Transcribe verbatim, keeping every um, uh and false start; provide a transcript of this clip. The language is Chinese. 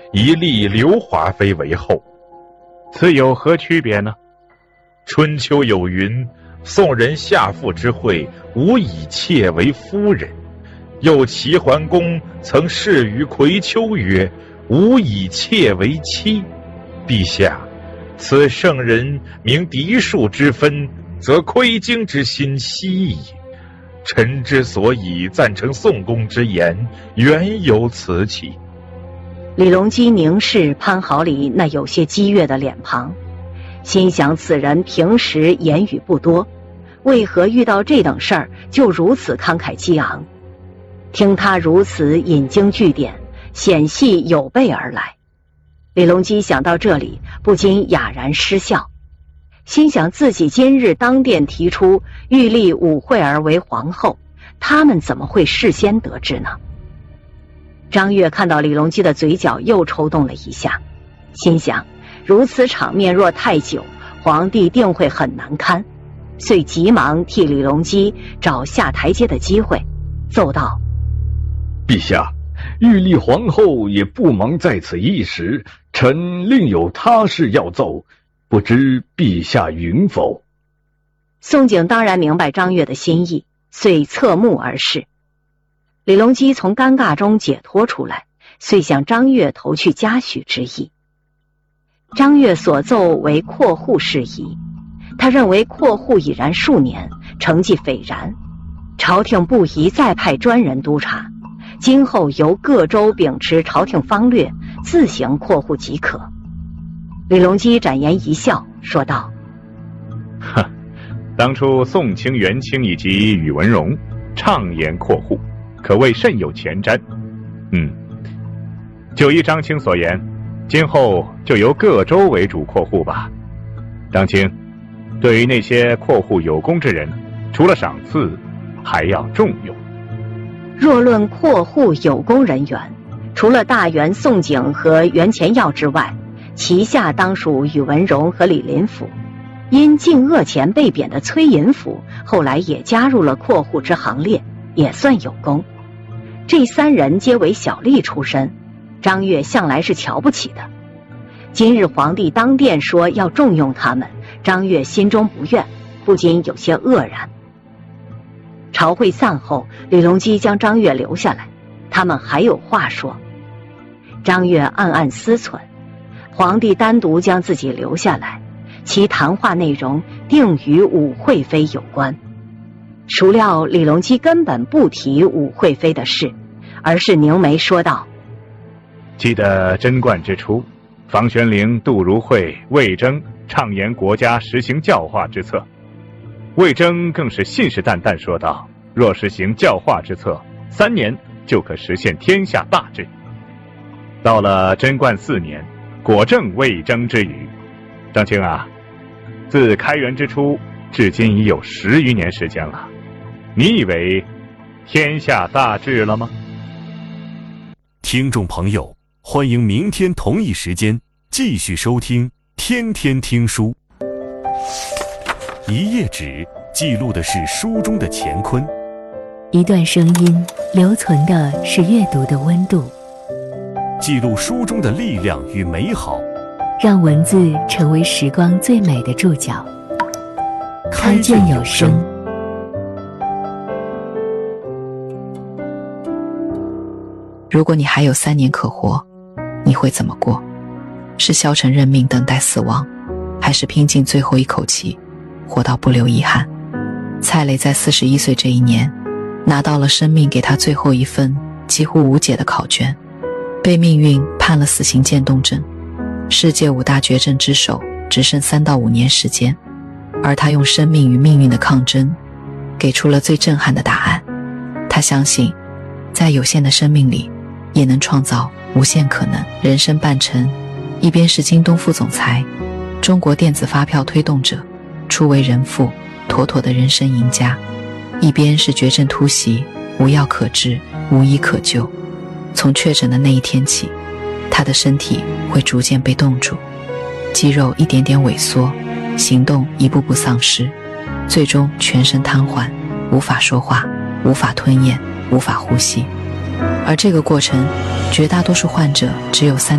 以立刘华妃为后。此有何区别呢？春秋有云，宋人下妇之会，无以妾为夫人。又齐桓公曾誓于葵丘曰，无以妾为妻。陛下，此圣人明嫡庶之分，则窥荆之心息矣。臣之所以赞成宋公之言，原有此起。 李隆基凝视潘好礼那有些激越的脸庞，心想此人平时言语不多，为何遇到这等事儿就如此慷慨激昂？听他如此引经据典，显系有备而来。李隆基想到这里，不禁哑然失笑，心想自己今日当殿提出欲立武惠儿为皇后，他们怎么会事先得知呢？张悦看到李隆基的嘴角又抽动了一下，心想如此场面若太久，皇帝定会很难堪，遂急忙替李隆基找下台阶的机会，奏道： 陛下，欲立皇后也不忙在此一时，臣另有他事要奏，不知陛下允否？ 宋璟当然明白张悦的心意，遂侧目而视。李隆基从尴尬中解脱出来，遂向张悦投去嘉许之意。张悦所奏为括户事宜，他认为括户已然数年，成绩斐然，朝廷不宜再派专人督察，今后由各州秉持朝廷方略，自行括户即可。李隆基展颜一笑，说道： 哼，当初宋清、元清以及宇文荣畅言括户，可谓甚有前瞻。嗯，就依张清所言，今后就由各州为主括户吧。张清，对于那些括户有功之人，除了赏赐，还要重用。 若论括户有功人员，除了大员宋璟和袁前耀之外，旗下当属宇文荣和李林甫。因靖恶前被贬的崔寅甫，后来也加入了括户之行列，也算有功。这三人皆为小吏出身，张悦向来是瞧不起的。今日皇帝当殿说要重用他们，张悦心中不愿，不禁有些愕然。朝会散后，李隆基将张悦留下来，他们还有话说。张悦暗暗思忖，皇帝单独将自己留下来，其谈话内容定与武惠妃有关。孰料李隆基根本不提武惠妃的事，而是凝眉说道： 记得贞观之初，房玄龄、杜如晦、魏征畅言国家实行教化之策，魏征更是信誓旦旦说道，若实行教化之策，三年就可实现天下大治。到了贞观四年，果正魏征之语。张清啊，自开元之初至今已有十余年时间了，你以为天下大治了吗？ 听众朋友，欢迎明天同一时间继续收听天天听书。一页纸记录的是书中的乾坤， 一段声音留存的是阅读的温度， 记录书中的力量与美好， 让文字成为时光最美的注脚。开卷有声。 如果你还有三年可活，你会怎么过？是消沉认命等待死亡，还是拼尽最后一口气，活到不留遗憾？蔡磊在四十一岁这一年，拿到了生命给他最后一份几乎无解的考卷，被命运判了死刑渐冻症。世界五大绝症之首，只剩三到五年时间，而他用生命与命运的抗争，给出了最震撼的答案。他相信，在有限的生命里，也能创造无限可能。人生半程，一边是京东副总裁，中国电子发票推动者，初为人父，妥妥的人生赢家；一边是绝症突袭，无药可治，无医可救。从确诊的那一天起，他的身体会逐渐被冻住，肌肉一点点萎缩，行动一步步丧失，最终全身瘫痪，无法说话，无法吞咽，无法呼吸。而这个过程，绝大多数患者只有三